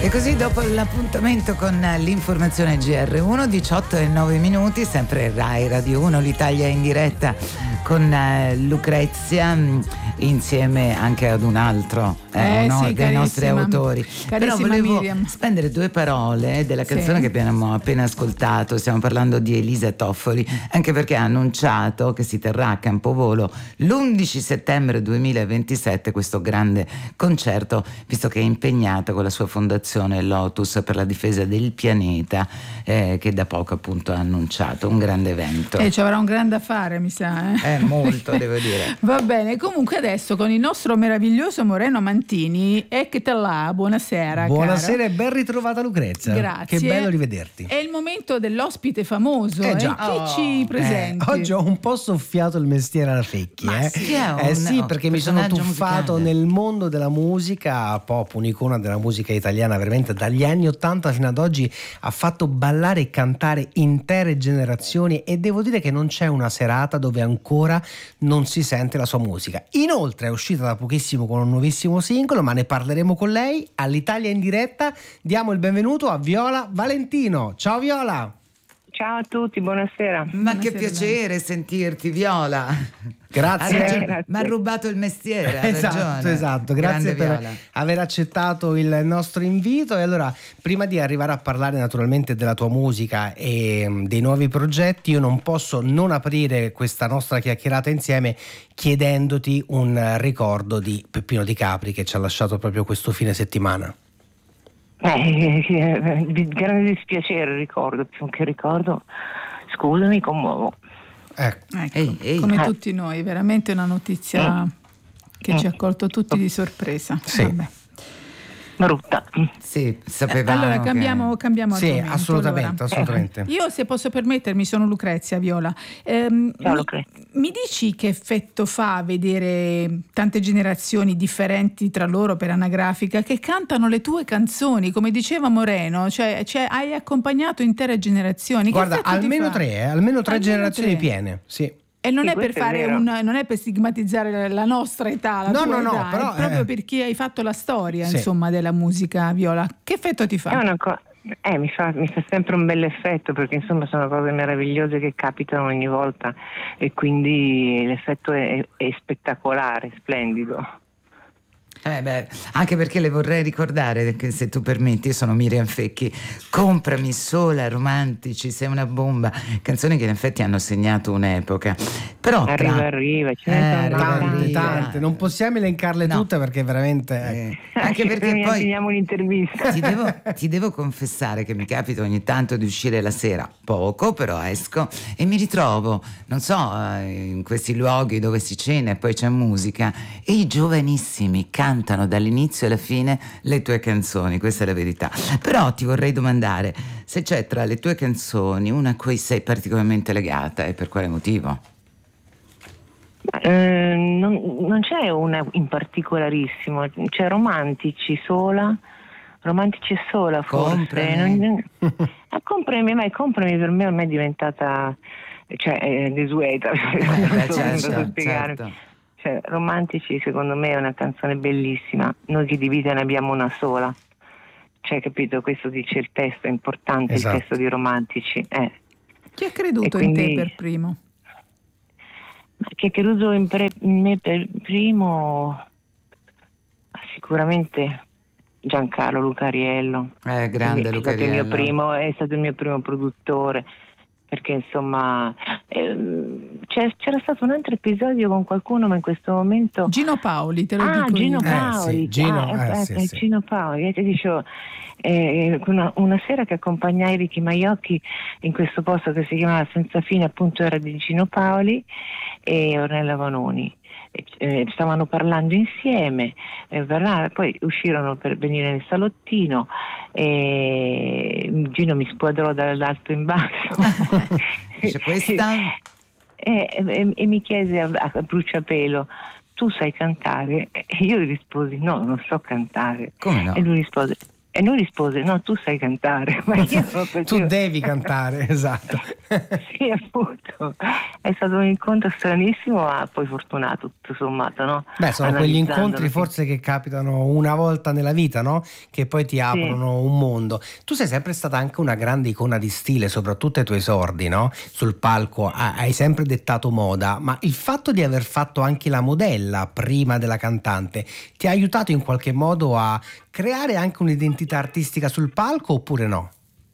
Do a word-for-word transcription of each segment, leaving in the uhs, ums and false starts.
E così dopo l'appuntamento con l'informazione G R uno, diciotto e nove minuti, sempre Rai Radio uno, l'Italia in diretta con Lucrezia, insieme anche ad un altro eh, eh, no, sì, dei nostri autori. Però volevo Miriam. spendere due parole della canzone sì. che abbiamo appena ascoltato. Stiamo parlando di Elisa Toffoli, anche perché ha annunciato che si terrà a Campovolo l'undici settembre duemilaventisette questo grande concerto, visto che è impegnata con la sua fondazione Lotus per la difesa del pianeta, eh, che da poco appunto ha annunciato un grande evento. E eh, ci avrà un grande affare, mi sa. Eh, eh molto, devo dire. Va bene, comunque adesso con il nostro meraviglioso Moreno Mantini, eccote là, buonasera. Buonasera caro. E ben ritrovata Lucrezia. Grazie. Che bello rivederti. È il momento dell'ospite famoso. Eh già. Eh? Chi oh, ci presenti? Eh, oggi ho un po' soffiato il mestiere alla Fecchi. Ma eh, sì, è un, eh sì, perché mi sono tuffato musicale. nel mondo della musica pop, un'icona della musica italiana veramente dagli anni ottanta fino ad oggi. Ha fatto ballare e cantare intere generazioni e devo dire che non c'è una serata dove ancora non si sente la sua musica. Inoltre è uscita da pochissimo con un nuovissimo singolo, ma ne parleremo con lei all'Italia in diretta. Diamo il benvenuto a Viola Valentino. Ciao Viola. Ciao a tutti, buonasera. Ma buonasera, che piacere bene. sentirti, Viola. Grazie. Mi ha rubato il mestiere. Ha esatto, ragione. esatto. Grazie Grande per Viola. aver accettato il nostro invito. E allora, prima di arrivare a parlare naturalmente della tua musica e dei nuovi progetti, io non posso non aprire questa nostra chiacchierata insieme chiedendoti un ricordo di Peppino Di Capri che ci ha lasciato proprio questo fine settimana. Eh, eh, di grande dispiacere ricordo, più che ricordo, scusa, mi commuovo. Ecco. Ecco, ehi, ehi. come Eh. tutti noi, veramente una notizia Mm. che Mm. ci ha colto tutti di sorpresa. Sì. Vabbè. Brutta. Sì, sapevamo. Allora cambiamo, che... cambiamo Sì, argomento. assolutamente, Allora, assolutamente. io, se posso permettermi, sono Lucrezia, Viola. Ehm, Ciao, mi, Lucrezia. mi dici che effetto fa vedere tante generazioni differenti tra loro per anagrafica che cantano le tue canzoni, come diceva Moreno, cioè, cioè hai accompagnato intere generazioni. Che Guarda, effetto ti almeno fa? tre, eh, almeno tre Almeno generazioni tre. piene, sì. E non Sì, è per questo è fare vero. un, non è per stigmatizzare la nostra età, la No, tua no, no, età, però, è proprio eh, perché hai fatto la storia, sì. insomma, della musica, Viola. Che effetto ti fa? È una co- eh, mi fa, mi fa sempre un bel effetto, perché insomma sono cose meravigliose che capitano ogni volta e quindi l'effetto è, è spettacolare, splendido. Eh beh, anche perché le vorrei ricordare che, se tu permetti, io sono Miriam Fecchi. Comprami sola, romantici, sei una bomba. Canzoni che in effetti hanno segnato un'epoca. Però tra... Arriva, arriva, ce ne Eh, sono arriva, Tante, arriva. tante, non possiamo elencarle No. tutte perché veramente Eh, anche perché Noi poi finiamo l'intervista. ti devo, ti devo confessare che mi capita ogni tanto di uscire la sera, poco però esco e mi ritrovo, non so, eh, in questi luoghi dove si cena e poi c'è musica e i giovanissimi cantano dall'inizio alla fine le tue canzoni, questa è la verità. Però ti vorrei domandare se c'è tra le tue canzoni una a cui sei particolarmente legata e per quale motivo? Eh, non, non c'è una in particolarissimo, c'è Romantici sola, Romantici e sola forse. Comprami. Non, non, ah, comprami, ma comprami per me ormai è diventata, cioè, è desueta. Eh, non beh, so come certo, posso spiegare. certo. Cioè, Romantici secondo me è una canzone bellissima, noi che di vita ne abbiamo una sola. Cioè, capito, questo dice il testo, è importante. Esatto. Il testo di Romantici. Eh. Chi ha creduto E quindi- in te per primo? Che è creduto in, pre- in me per primo, sicuramente Giancarlo Lucariello. Eh, grande è stato il Lucariello. mio primo, è stato il mio primo produttore, perché insomma ehm, c'è- c'era stato un altro episodio con qualcuno, ma in questo momento Gino Paoli, te lo ah dico Gino io. Eh, Paoli, sì, Gino, ah, eh, eh, sì, eh, sì. Gino Paoli, e ti dicevo, eh, una, una sera che accompagnai Ricky Maiocchi in questo posto che si chiamava Senza Fine, appunto era di Gino Paoli e Ornella Vanoni. Eh, stavano parlando insieme, eh, parlare, poi uscirono per venire nel salottino e Gino mi squadrò dall'alto in basso. Dice, questa? E, e- e mi chiese a, a bruciapelo: tu sai cantare? E io gli risposi: no, non so cantare. Come no? E lui rispose: E lui rispose: no, tu sai cantare. Ma io proprio tu devi cantare, esatto. Sì, appunto. È stato un incontro stranissimo, ma poi fortunato tutto sommato, no? Beh, sono quegli incontri forse che capitano una volta nella vita, no? Che poi ti aprono sì. un mondo. Tu sei sempre stata anche una grande icona di stile, soprattutto ai tuoi esordi, no? Sul palco hai sempre dettato moda, ma il fatto di aver fatto anche la modella prima della cantante ti ha aiutato in qualche modo a creare anche un'identità artistica sul palco oppure no?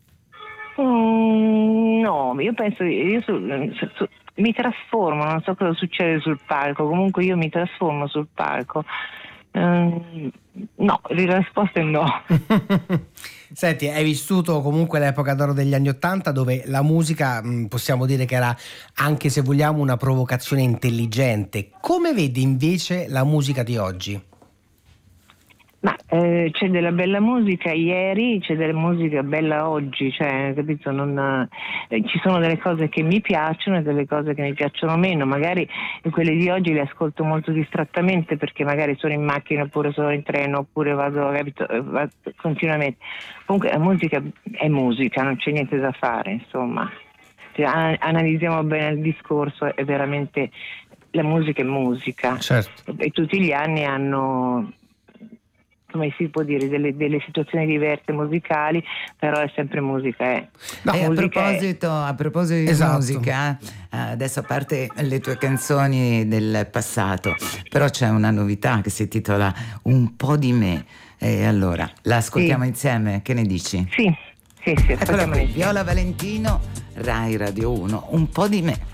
Mm, no, io penso io su, su, su, mi trasformo, non so cosa succede sul palco, comunque io mi trasformo sul palco. Um, no, la risposta è no. Senti, hai vissuto comunque l'epoca d'oro degli anni Ottanta, dove la musica mh, possiamo dire che era, anche se vogliamo, una provocazione intelligente. Come vedi invece la musica di oggi? Ma eh, c'è della bella musica ieri, c'è della musica bella oggi, cioè, capito? Non, eh, ci sono delle cose che mi piacciono e delle cose che mi piacciono meno. Magari quelle di oggi le ascolto molto distrattamente perché magari sono in macchina oppure sono in treno oppure vado, capito, vado continuamente. Comunque la musica è musica, non c'è niente da fare, insomma. Se analizziamo bene il discorso, è veramente la musica è musica. Certo. E tutti gli anni hanno, come si può dire, delle, delle situazioni diverse musicali, però è sempre musica. Eh. No, musica a proposito, è... a proposito di esatto. musica, adesso a parte le tue canzoni del passato, però c'è una novità che si intitola Un po' di me. E allora, la ascoltiamo sì. insieme, che ne dici? Sì, sì, sì. Eccola qui, Viola Valentino, Rai Radio uno, Un po' di me.